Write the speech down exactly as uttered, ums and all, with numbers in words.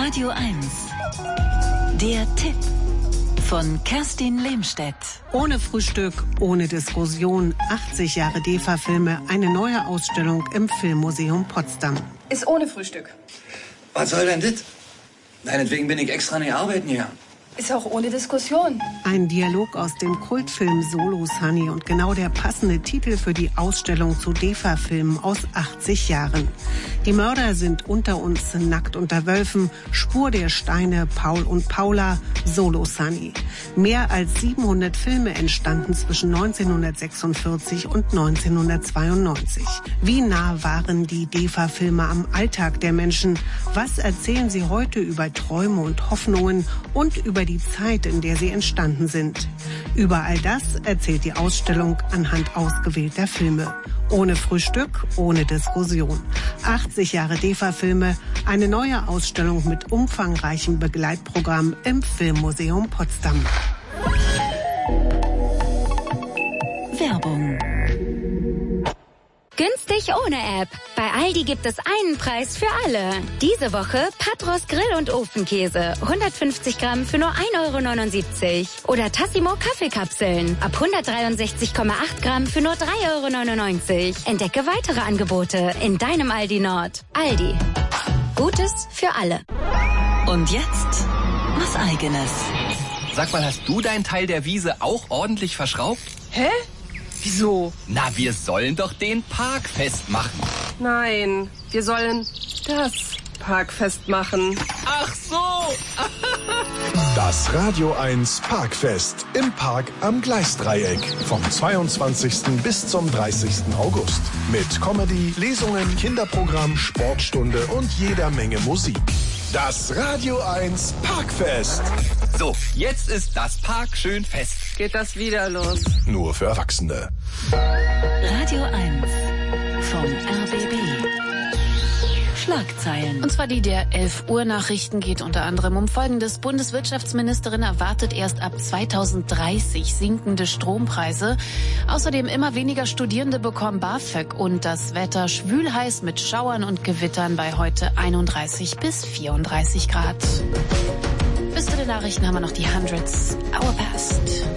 Radio eins. Der Tipp von Kerstin Lehmstedt. Ohne Frühstück, ohne Diskussion. achtzig Jahre D E F A-Filme. Eine neue Ausstellung im Filmmuseum Potsdam. Ist ohne Frühstück. Was soll denn das? Deinetwegen bin ich extra nicht arbeiten hier. Ist auch ohne Diskussion. Ein Dialog aus dem Kultfilm Solo Sunny und genau der passende Titel für die Ausstellung zu D E F A-Filmen aus achtzig Jahren. Die Mörder sind unter uns, nackt unter Wölfen, Spur der Steine, Paul und Paula, Solo Sunny. Mehr als siebenhundert Filme entstanden zwischen neunzehnhundertsechsundvierzig und neunzehnhundertzweiundneunzig. Wie nah waren die D E F A-Filme am Alltag der Menschen? Was erzählen sie heute über Träume und Hoffnungen und über die Zeit, in der sie entstanden sind? Über all das erzählt die Ausstellung anhand ausgewählter Filme. Ohne Frühstück, ohne Diskussion. achtzig Jahre D E F A-Filme, eine neue Ausstellung mit umfangreichem Begleitprogramm im Filmmuseum Potsdam. Werbung. Günstig ohne App. Bei Aldi gibt es einen Preis für alle. Diese Woche Patros Grill- und Ofenkäse. hundertfünfzig Gramm für nur ein Euro neunundsiebzig. Oder Tassimo Kaffeekapseln. Ab hundertdreiundsechzig Komma acht Gramm für nur drei Euro neunundneunzig. Entdecke weitere Angebote in deinem Aldi Nord. Aldi. Gutes für alle. Und jetzt was Eigenes. Sag mal, hast du deinen Teil der Wiese auch ordentlich verschraubt? Hä? Wieso? Na, wir sollen doch den Park festmachen. Nein, wir sollen das Parkfest machen. Ach so! Das Radio eins Parkfest im Park am Gleisdreieck vom zweiundzwanzigsten bis zum dreißigsten August. Mit Comedy, Lesungen, Kinderprogramm, Sportstunde und jeder Menge Musik. Das Radio eins Parkfest. So, jetzt ist das Park schön fest. Geht das wieder los? Nur für Erwachsene. Radio eins vom R B B. Schlagzeilen. Und zwar die der elf Uhr Nachrichten geht unter anderem um Folgendes. Bundeswirtschaftsministerin erwartet erst ab zweitausenddreißig sinkende Strompreise. Außerdem immer weniger Studierende bekommen BAföG und das Wetter schwülheiß mit Schauern und Gewittern bei heute einunddreißig bis vierunddreißig Grad. Bis zu den Nachrichten haben wir noch die Hundreds. Hour Past.